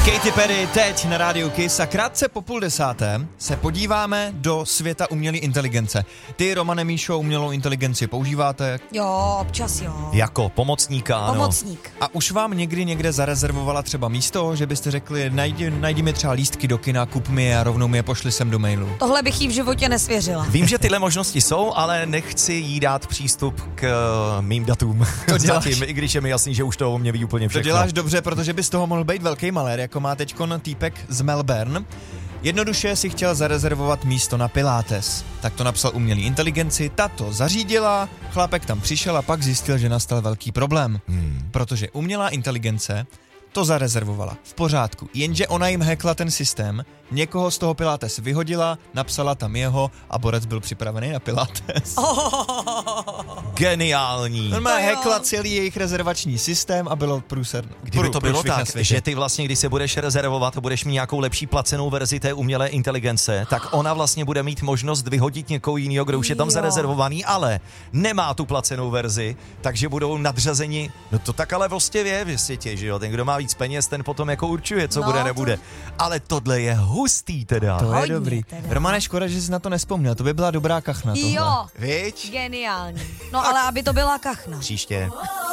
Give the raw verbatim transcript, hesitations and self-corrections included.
Katy Perry teď na rádiu Kiss a krátce po půl desáté se podíváme do světa umělé inteligence. Ty, Romane Míšo, umělou inteligenci používáte? Jo, občas jo. Jako pomocníka, ano. Pomocník. A už vám někdy někde zarezervovala třeba místo, že byste řekli, najdi, najdi mi třeba lístky do kina, kup mi je a rovnou mi je pošli sem do mailu? Tohle bych jí v životě nesvěřila. Vím, že tyhle možnosti jsou, ale nechci jí dát přístup k uh, mým datům. To děláš. Zatím, i když je mi jasný, že už to o mě ví úplně všechno. To děláš dobře, protože bys toho mohl být velký malér, jako má teďkon týpek z Melbourne. Jednoduše si chtěl zarezervovat místo na Pilates. Tak to napsal umělý inteligenci, ta to zařídila, chlápek tam přišel a pak zjistil, že nastal velký problém. Hmm. Protože umělá inteligence to zarezervovala. V pořádku. Jenže ona jim hackla ten systém, někoho z toho Pilates vyhodila, napsala tam jeho a borec byl připravený na Pilates. Geniální. Normálně hackla celý jejich rezervační systém a bylo průserné. Kdyby to bylo tak, že ty vlastně, když se budeš rezervovat a budeš mít nějakou lepší placenou verzi té umělé inteligence, tak ona vlastně bude mít možnost vyhodit někoho jiného, kdo už je tam Jo. zarezervovaný, ale nemá tu placenou verzi, takže budou nadřazeni. No to tak ale vlastně je v světě, že jo? Ten, kdo má víc peněz, ten potom jako určuje, co No, bude, to- nebude. Ale tohle je hustý teda. To je Hodně dobrý. teda. Romane, škoda, že jsi na to nespomněl, to by byla dobrá kachna tohle. Jo, Viď? geniální. No ale aby to byla kachna. Příště.